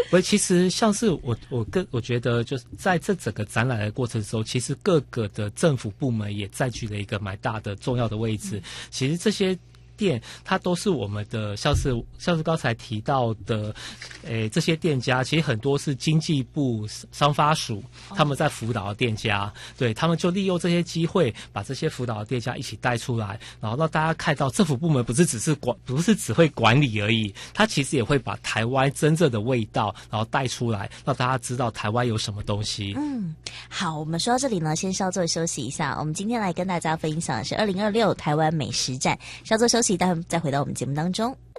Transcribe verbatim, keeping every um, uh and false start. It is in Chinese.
我其实像是我我更我觉得就是在这整个展览的过程中，其实各个的政府部门也占据了一个蛮大的重要的位置。其实这些店它都是我们的，像是像是刚才提到的，诶，这些店家其实很多是经济部商发署他们在辅导的店家，哦、对他们就利用这些机会，把这些辅导的店家一起带出来，然后让大家看到政府部门不是只是管，不是只会管理而已，他其实也会把台湾真正的味道，然后带出来，让大家知道台湾有什么东西。 嗯，好，我们说到这里呢，先稍作休息一下。我们今天来跟大家分享的是二零二六台湾美食展，稍作休息。待会再回到我们节目当中。